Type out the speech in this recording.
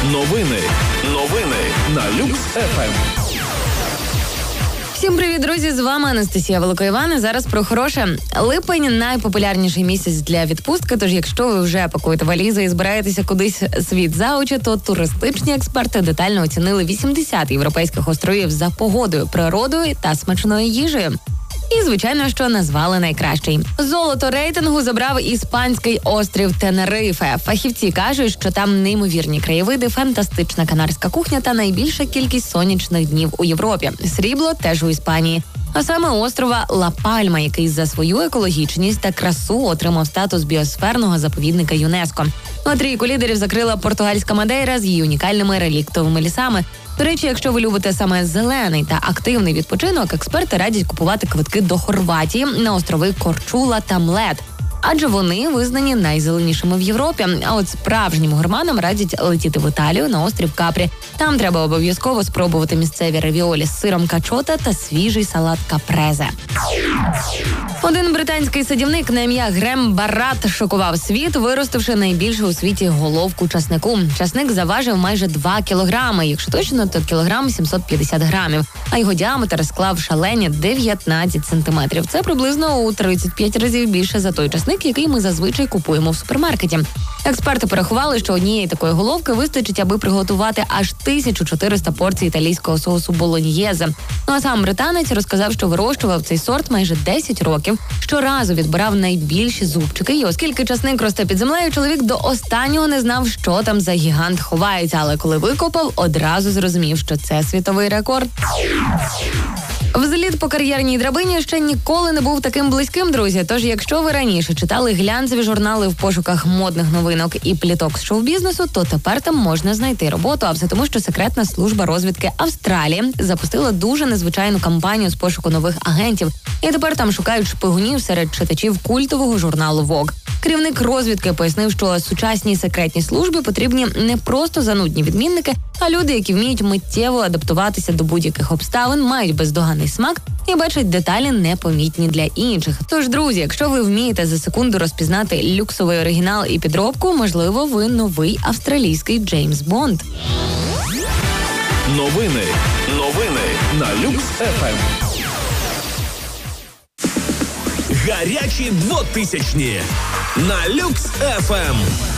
Новини на Люкс ФМ. Всім привіт, друзі! З вами Анастасія Великоїван. Зараз про хороше. Липень – найпопулярніший місяць для відпустки, тож якщо ви вже пакуєте валізи і збираєтеся кудись світ за очі, то туристичні експерти детально оцінили 80 європейських островів за погодою, природою та смачною їжею. І, звичайно, що назвали найкращий. Золото рейтингу забрав іспанський острів Тенерифе. Фахівці кажуть, що там неймовірні краєвиди, фантастична канарська кухня та найбільша кількість сонячних днів у Європі. Срібло теж у Іспанії. А саме острова Ла-Пальма, який за свою екологічність та красу отримав статус біосферного заповідника ЮНЕСКО. А трійку лідерів закрила португальська Мадейра з її унікальними реліктовими лісами. До речі, якщо ви любите саме зелений та активний відпочинок, експерти радять купувати квитки до Хорватії на острови Корчула та Млет. Адже вони визнані найзеленішими в Європі. А от справжнім гурманам радять летіти в Італію на острів Капрі. Там треба обов'язково спробувати місцеві равіолі з сиром качота та свіжий салат капрезе. Один британський садівник на ім'я Грем Барат шокував світ, виростивши найбільшу у світі головку часнику. Часник заважив майже 2 кілограми, якщо точно, то кілограм 750 грамів. А його діаметр склав шалені 19 сантиметрів. Це приблизно у 35 разів більше за той часник, який ми зазвичай купуємо в супермаркеті. Експерти порахували, що однієї такої головки вистачить, аби приготувати аж 1400 порцій італійського соусу болоньєзе. Ну а сам британець розказав, що вирощував цей сорт майже 10 років, щоразу відбирав найбільші зубчики. І оскільки часник росте під землею, чоловік до останнього не знав, що там за гігант ховається, але коли викопав, одразу зрозумів, що це світовий рекорд. Взліт по кар'єрній драбині ще ніколи не був таким близьким, друзі. Тож, якщо ви раніше читали глянцеві журнали в пошуках модних новинок і пліток з шоу-бізнесу, то тепер там можна знайти роботу. А все тому, що секретна служба розвідки Австралії запустила дуже незвичайну кампанію з пошуку нових агентів. І тепер там шукають шпигунів серед читачів культового журналу Vogue. Керівник розвідки пояснив, що сучасній секретній службі потрібні не просто занудні відмінники, а люди, які вміють миттєво адаптуватися до будь-яких обставин, мають бездоганний смак і бачать деталі непомітні для інших. Тож, друзі, якщо ви вмієте за секунду розпізнати люксовий оригінал і підробку, можливо, ви новий австралійський Джеймс Бонд. Новини на Люкс ФМ. Гарячі 2000-ні на Люкс ФМ.